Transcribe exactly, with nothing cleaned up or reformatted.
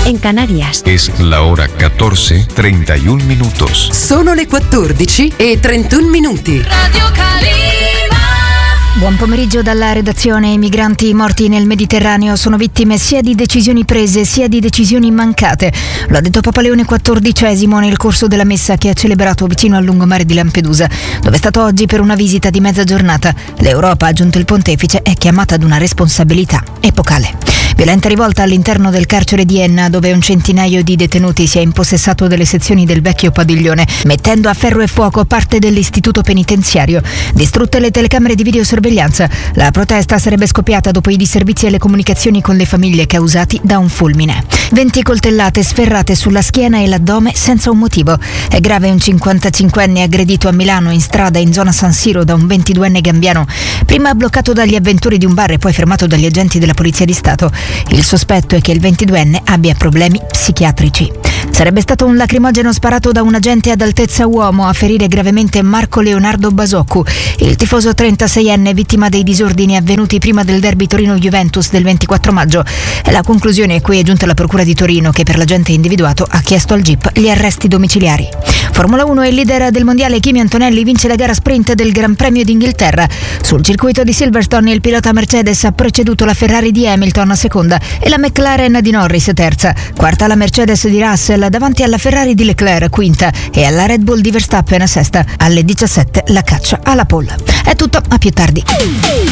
en Canarias. Es la hora catorce, treinta y un minutos. Sono le quattordici e trentuno minuti. Radio Calima. Buon pomeriggio dalla redazione. I migranti morti nel Mediterraneo sono vittime sia di decisioni prese sia di decisioni mancate. Lo ha detto Papa Leone quattordicesimo nel corso della messa che ha celebrato vicino al lungomare di Lampedusa, dove è stato oggi per una visita di mezza giornata. L'Europa, ha aggiunto il pontefice, è chiamata ad una responsabilità epocale. Violenta rivolta all'interno del carcere di Enna, dove un centinaio di detenuti si è impossessato delle sezioni del vecchio padiglione, mettendo a ferro e fuoco parte dell'istituto penitenziario. Distrutte le telecamere di videosorveglianza. La protesta sarebbe scoppiata dopo i disservizi alle comunicazioni con le famiglie causati da un fulmine. venti coltellate sferrate sulla schiena e l'addome senza un motivo. È grave un cinquantacinquenne aggredito a Milano in strada in zona San Siro da un ventiduenne gambiano, prima bloccato dagli avventori di un bar e poi fermato dagli agenti della Polizia di Stato. Il sospetto è che il ventiduenne abbia problemi psichiatrici. Sarebbe stato un lacrimogeno sparato da un agente ad altezza uomo a ferire gravemente Marco Leonardo Basoccu, il tifoso trentaseienne vittima dei disordini avvenuti prima del derby Torino-Juventus del ventiquattro maggio. È la conclusione a cui è giunta la Procura di Torino, che per l'agente individuato ha chiesto al G I P gli arresti domiciliari. Formula uno, il leader del mondiale Kimi Antonelli vince la gara sprint del Gran Premio d'Inghilterra. Sul circuito di Silverstone il pilota Mercedes ha preceduto la Ferrari di Hamilton a seconda e la McLaren di Norris terza. Quarta la Mercedes di Russell davanti alla Ferrari di Leclerc quinta e alla Red Bull di Verstappen sesta. Alle diciassette la caccia alla pole. È tutto, a più tardi.